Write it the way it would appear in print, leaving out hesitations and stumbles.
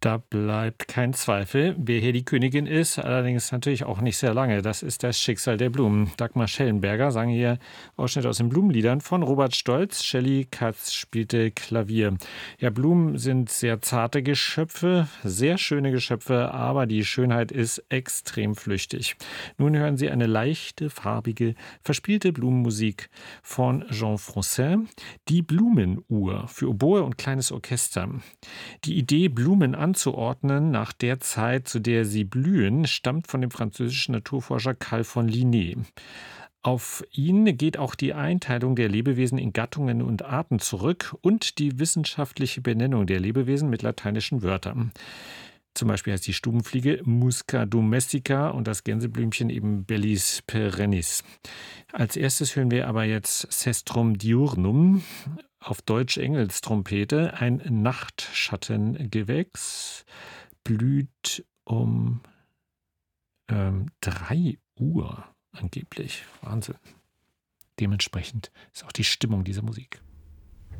Da bleibt kein Zweifel, wer hier die Königin ist, allerdings natürlich auch nicht sehr lange. Das ist das Schicksal der Blumen. Dagmar Schellenberger sang hier Ausschnitte aus den Blumenliedern von Robert Stolz. Shelley Katz spielte Klavier. Ja, Blumen sind sehr zarte Geschöpfe, sehr schöne Geschöpfe, aber die Schönheit ist extrem flüchtig. Nun hören Sie eine leichte, farbige, verspielte Blumenmusik von Jean Froussin. Die Blumenuhr für Oboe und kleines Orchester. Die Idee, Blumen anzuordnen nach der Zeit, zu der sie blühen, stammt von dem französischen Naturforscher Carl von Linné. Auf ihn geht auch die Einteilung der Lebewesen in Gattungen und Arten zurück und die wissenschaftliche Benennung der Lebewesen mit lateinischen Wörtern. Zum Beispiel heißt die Stubenfliege Musca domestica und das Gänseblümchen eben Bellis perennis. Als erstes hören wir aber jetzt Sestrum diurnum, auf Deutsch Engelstrompete, ein Nachtschattengewächs, blüht um 3 Uhr angeblich. Wahnsinn. Dementsprechend ist auch die Stimmung dieser Musik.